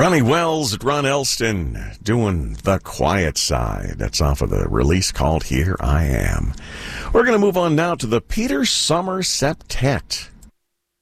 Ronnie Wells, Ron Elston doing The Quiet Side. That's off of the release called Here I Am. We're going to move on now to the Peter Sommer Septet.